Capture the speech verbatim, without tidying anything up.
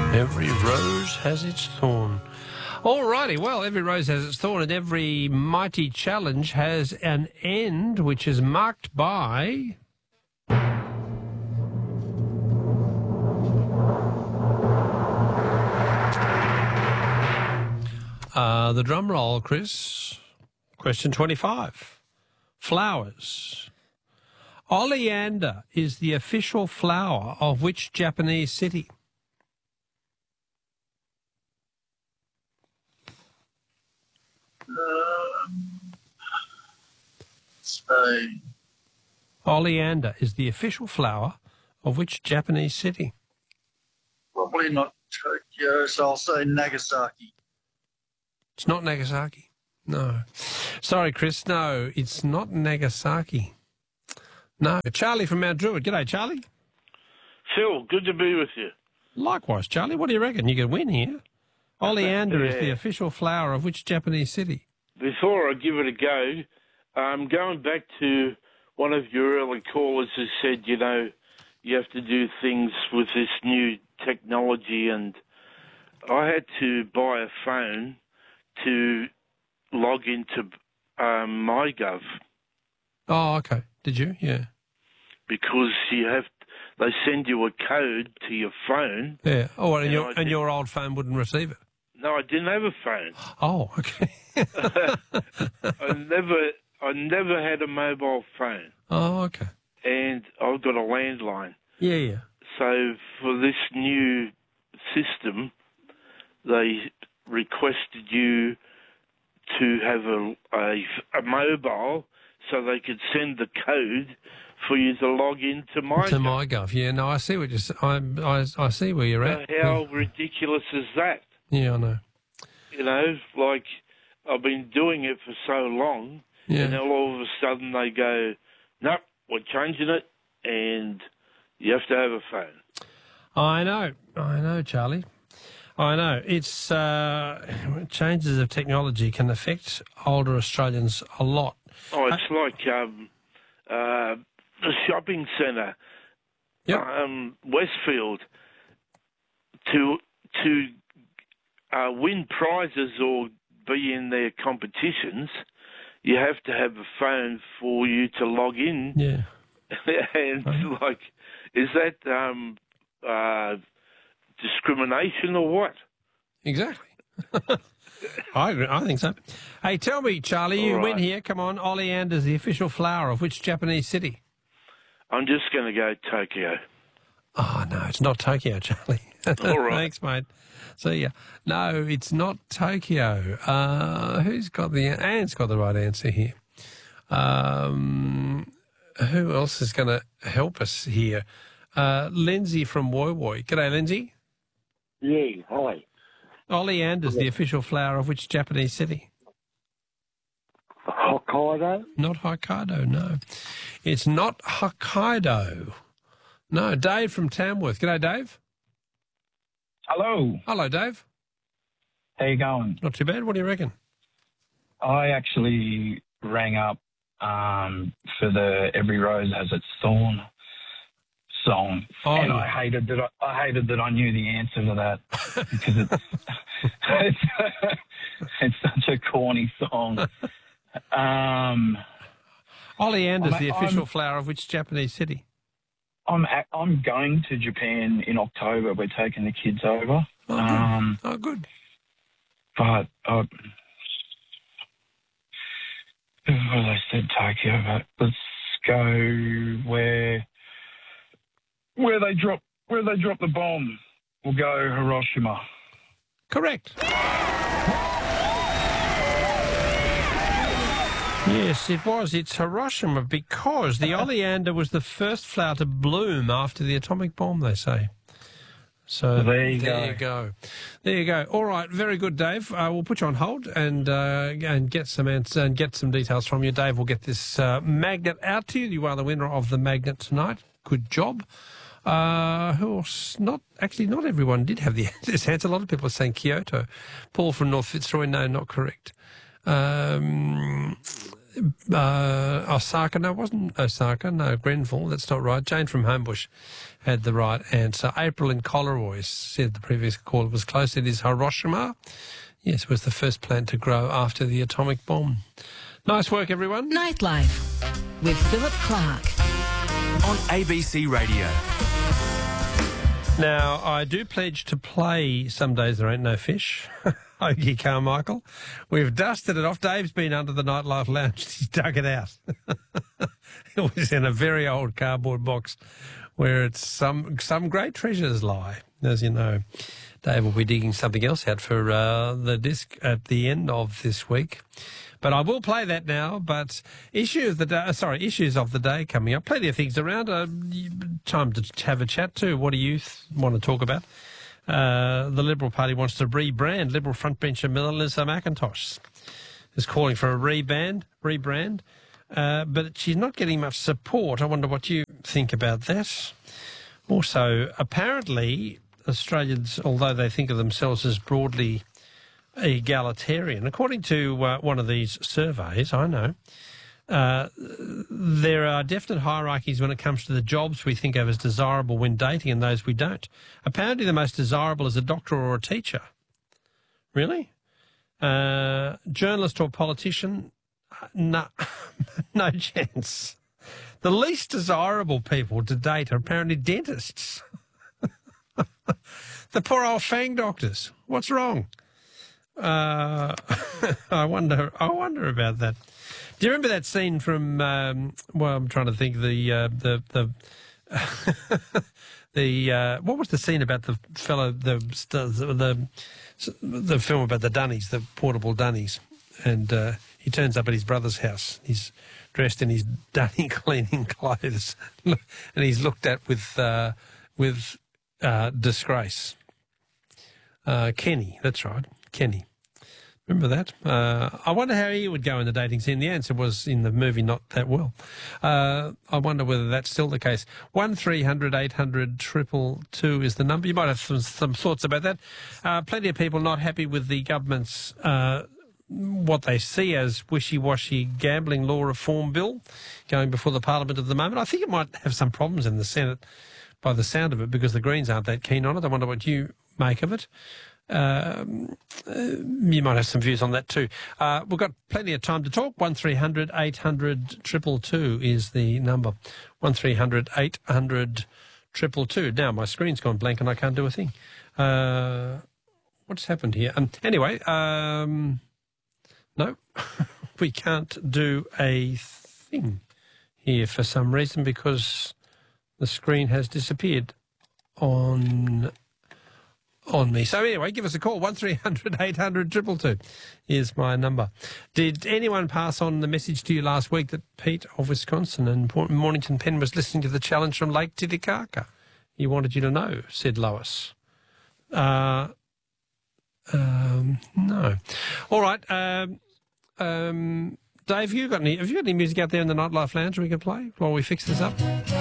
Every rose has its thorn. All righty, well, every rose has its thorn and every mighty challenge has an end, which is marked by... Uh, the drum roll, Chris. Question twenty-five. Flowers. Oleander is the official flower of which Japanese city? Um, Spain. Oleander is the official flower of which Japanese city? Probably not Tokyo, so I'll say Nagasaki. It's not Nagasaki. No. Sorry, Chris. No, it's not Nagasaki. No. Charlie from Mount Druitt. G'day, Charlie. Phil, good to be with you. Likewise, Charlie. What do you reckon? You could win here. Oleander yeah. is the official flower of which Japanese city? Before I give it a go, um, going back to one of your early callers who said, you know, you have to do things with this new technology, and I had to buy a phone to log into um, MyGov. Oh, okay. Did you? Yeah. Because you have, they send you a code to your phone. Yeah. Oh, and, and your I and your old phone wouldn't receive it. No, I didn't have a phone. Oh, okay. I never, I never had a mobile phone. Oh, okay. And I've got a landline. Yeah, yeah. So for this new system, they requested you to have a, a, a mobile so they could send the code for you to log into MyGov. To MyGov, yeah. No, I see what you're. I I I see where you're at. So how ridiculous is that? Yeah, I know. You know, like I've been doing it for so long, Yeah. and then all of a sudden they go, "Nope, we're changing it, and you have to have a phone." I know, I know, Charlie. I know. It's uh, changes of technology can affect older Australians a lot. Oh, it's uh, like um, uh, the shopping centre, yep. um, Westfield, to to uh, win prizes or be in their competitions, you have to have a phone for you to log in. Yeah. And right. like, is that um, uh, discrimination or what? Exactly. I agree. I think so. Hey, tell me, Charlie, you All win right. here. Come on. Oleander is the official flower of which Japanese city? I'm just going to go Tokyo. Oh, no, it's not Tokyo, Charlie. All right. Thanks, mate. See ya. No, it's not Tokyo. Uh, who's got the... Anne's got the right answer here. Um, who else is going to help us here? Uh, Lindsay from Woy Woy. G'day, Lindsay. Yeah, hi. Oleander's the official flower of which Japanese city? Hokkaido? Not Hokkaido, no. It's not Hokkaido. No, Dave from Tamworth. G'day, Dave. Hello. Hello, Dave. How you going? Not too bad. What do you reckon? I actually rang up um, for the Every Rose Has Its Thorn song, oh, and yeah. I hated that. I, I hated that I knew the answer to that because it's it's, it's such a corny song. Um, Oleander's I'm, the official I'm, flower of which Japanese city? I'm I'm going to Japan in October. We're taking the kids over. Oh, good. Um, oh, good. But uh, well, I said Tokyo, but let's go where where they drop where they drop the bomb. We'll go Hiroshima. Correct. Yes, it was. It's Hiroshima because the oleander was the first flower to bloom after the atomic bomb, they say. So there you there go. you go. There you go. All right, very good, Dave. Uh, we'll put you on hold and uh, and get some answers and get some details from you. Dave will get this uh, magnet out to you. You are the winner of the magnet tonight. Good job. Uh, who else? Not actually, not everyone did have the this answer. A lot of people are saying Kyoto. Paul from North Fitzroy, no, not correct. Um, uh, Osaka. No, it wasn't Osaka. No, Grenfell. That's not right. Jane from Homebush had the right answer. April in Collaroy said the previous caller was close. It is Hiroshima. Yes, it was the first plant to grow after the atomic bomb. Nice work, everyone. Nightlife with Philip Clark on A B C Radio. Now, I do pledge to play Some Days There Ain't No Fish. Ogie Carmichael. We've dusted it off. Dave's been under the Nightlife Lounge. He's dug it out. It was in a very old cardboard box where it's some some great treasures lie. As you know, Dave will be digging something else out for uh, the disc at the end of this week. But I will play that now. But issue of the day, sorry, issues of the day coming up. Plenty of things around. Uh, time to have a chat too. What do you th- want to talk about? Uh, the Liberal Party wants to rebrand. Liberal frontbencher Melissa McIntosh is calling for a rebrand. Rebrand, uh, but she's not getting much support. I wonder what you think about that. Also, apparently, Australians, although they think of themselves as broadly egalitarian, according to uh, one of these surveys, I know, uh, there are definite hierarchies when it comes to the jobs we think of as desirable when dating and those we don't. Apparently the most desirable is a doctor or a teacher. Really? Uh, journalist or politician? No, no chance. The least desirable people to date are apparently dentists. The poor old fang doctors. What's wrong? Uh, I wonder. I wonder about that. Do you remember that scene from? Um, well, I'm trying to think. The uh, the the the uh, what was the scene about the fellow the the the film about the Dunnies, the portable Dunnies, and uh, he turns up at his brother's house. He's dressed in his Dunny cleaning clothes, and he's looked at with uh, with uh, disgrace. Uh, Kenny, that's right, Kenny. Remember that? Uh, I wonder how he would go in the dating scene. The answer was in the movie not that well. Uh, I wonder whether that's still the case. one three hundred eight hundred two two is the number. You might have some, some thoughts about that. Uh, plenty of people not happy with the government's, uh, what they see as wishy-washy gambling law reform bill going before the Parliament at the moment. I think it might have some problems in the Senate by the sound of it because the Greens aren't that keen on it. I wonder what you make of it. Um, uh, you might have some views on that too. Uh, we've got plenty of time to talk. one three hundred eight hundred two two two is the number. one three hundred eight hundred two two two. Now my screen's gone blank and I can't do a thing. Uh, what's happened here? Um, anyway, um, no, we can't do a thing here for some reason because the screen has disappeared on... on me. So anyway, give us a call. one three hundred eight hundred two two two is my number. Did anyone pass on the message to you last week that Pete of Wisconsin and Mornington Pen was listening to the challenge from Lake Titicaca? He wanted you to know, said Lois. Uh, um, no. All right. Um, um, Dave, you got any, have you got any music out there in the Nightlife Lounge we can play while we fix this up?